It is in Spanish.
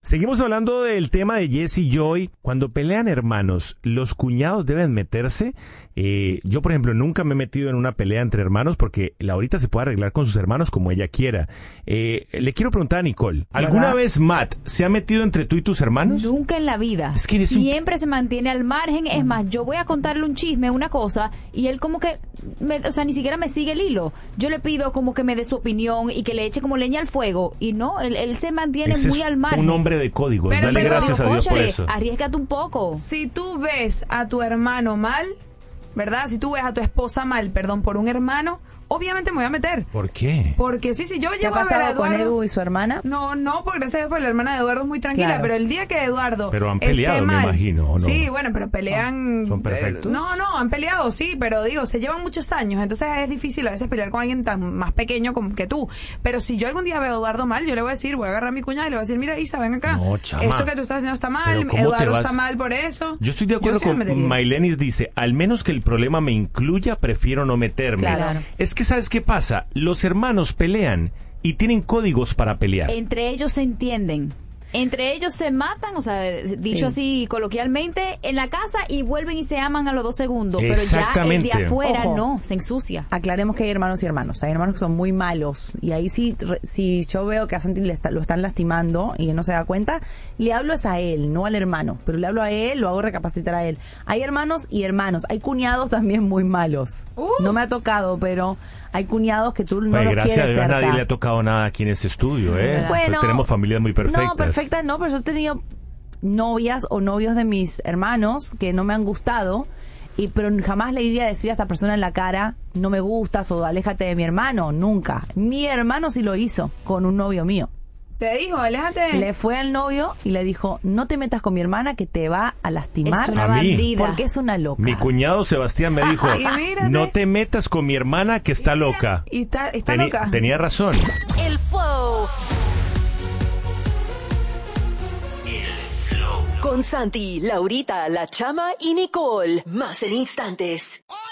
Seguimos hablando del tema de Jess y Joy. Cuando pelean hermanos, ¿los cuñados deben meterse? Yo, por ejemplo, nunca me he metido en una pelea entre hermanos porque Laurita se puede arreglar con sus hermanos como ella quiera. Le quiero preguntar a Nicole, ¿alguna vez Matt se ha metido entre tú y tus hermanos? Nunca en la vida. Es que siempre se mantiene al margen. Es más, yo voy a contarle un chisme, una cosa, y él como que, ni siquiera me sigue el hilo. Yo le pido como que me dé su opinión y que le eche como leña al fuego. Y no, él se mantiene muy al margen. Un hombre de códigos. Dale gracias a Dios por eso. Arriésgate un poco. Si tú ves a tu hermano mal, ¿verdad? Si tú ves a tu esposa mal, por un hermano, obviamente me voy a meter. ¿Por qué? Porque si yo ¿Qué llego ha a ver a pasado con Eduardo... Edu y su hermana? No, porque gracias a Dios, pues, la hermana de Eduardo es muy tranquila, Claro. pero el día que Eduardo Pero han esté peleado, mal, me imagino, ¿o no? Sí, bueno, pero pelean... ¿Son perfectos? No, han peleado, sí, pero digo, se llevan muchos años, entonces es difícil a veces pelear con alguien tan más pequeño como que tú. Pero si yo algún día veo a Eduardo mal, yo le voy a decir, voy a agarrar a mi cuñada y le voy a decir, mira, Isa, ven acá. No, chama. Esto que tú estás haciendo está mal, Eduardo está mal por eso. Yo estoy de acuerdo sí me con metería. Mailenis, dice, al menos que el problema me incluya, prefiero no meterme. Claro. Es que, ¿sabes qué pasa? Los hermanos pelean y tienen códigos para pelear. Entre ellos se entienden. Entre ellos se matan, dicho así coloquialmente, en la casa y vuelven y se aman a los 2 segundos. Pero ya el de afuera Ojo. no, se ensucia. Aclaremos que hay hermanos y hermanos. Hay hermanos que son muy malos. Y ahí sí, si yo veo que a Santi lo están lastimando y él no se da cuenta, le hablo es a él, no al hermano. Pero le hablo a él, lo hago recapacitar a él. Hay hermanos y hermanos. Hay cuñados también muy malos. No me ha tocado, pero hay cuñados que tú no los gracias quieres a Dios cerca. nadie le ha tocado nada aquí en este estudio, ¿eh? Bueno, tenemos familias muy perfectas. No, perfectas no, pero yo he tenido novias o novios de mis hermanos que no me han gustado, pero jamás le iría a decir a esa persona en la cara, no me gustas o aléjate de mi hermano, nunca. Mi hermano sí lo hizo con un novio mío. Te dijo, aléjate. Le fue al novio y le dijo, no te metas con mi hermana que te va a lastimar. Es una A mí. bandida. Porque es una loca. Mi cuñado Sebastián me dijo, Y mírate. no te metas con mi hermana que está loca. Y está loca. Tenía razón. El Flow. Con Santi, Laurita, La Chama y Nicole. Más en instantes.